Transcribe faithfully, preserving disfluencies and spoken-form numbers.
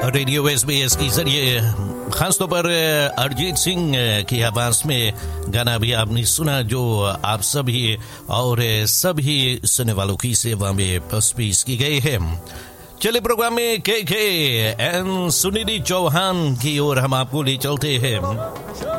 Radio SBS के जरिए खासतौर पर अरिजीत सिंह की आवाज में गाना भी आपने सुना, जो आप सभी और सभी सुनने वालों की सेवा में पेश की गई है। चले प्रोग्राम में के के एन सुनिधि चौहान की ओर हम आपको ले चलते हैं।